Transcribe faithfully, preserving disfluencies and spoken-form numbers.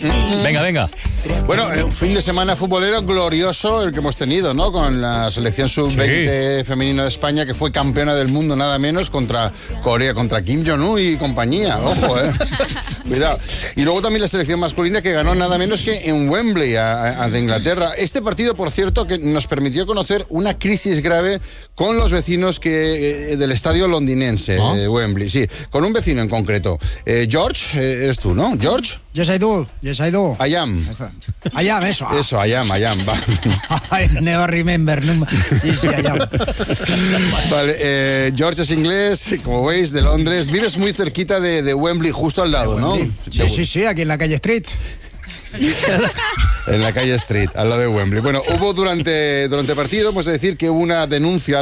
Venga, venga. Bueno, un fin de semana futbolero glorioso el que hemos tenido, ¿no? Con la selección sub veinte sí. femenina de España, que fue campeona del mundo nada menos contra Corea, contra Kim Jong-un y compañía. Ojo, eh. Cuidado. Y luego también la selección masculina que ganó nada menos que en Wembley ante Inglaterra. Este partido, por cierto, que nos permitió conocer una crisis grave con los vecinos que, eh, del estadio londinense, ¿no? eh, Wembley. Sí, con un vecino en concreto. Eh, George, eh, eres tú, ¿no? George. Yes, I do. Yes, I do. I am. I am, eso. Ah. Eso, I am, I am. Va. I never remember. No. Sí, sí, I am. Vale, eh, George es inglés, como veis, de Londres. Vives muy cerquita de, de Wembley, justo al lado, ¿no? Sí, sí, sí, aquí en la calle Street. En la calle Street, al lado de Wembley. Bueno, hubo durante, durante el partido, pues decir que hubo una denuncia